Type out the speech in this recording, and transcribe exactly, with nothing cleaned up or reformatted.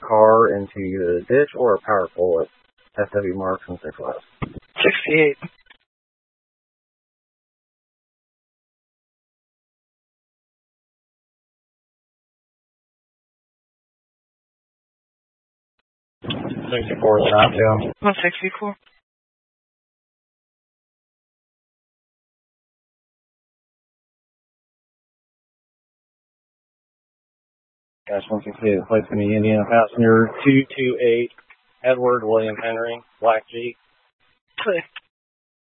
car into either a ditch or a power pole at F W Marks and six West. sixty-eight. sixty-four stop, Joe. one sixty-four. Dash one sixty-eight is placed in the Indiana passenger two two eight, Edward William Henry, Black Jeep. Clear.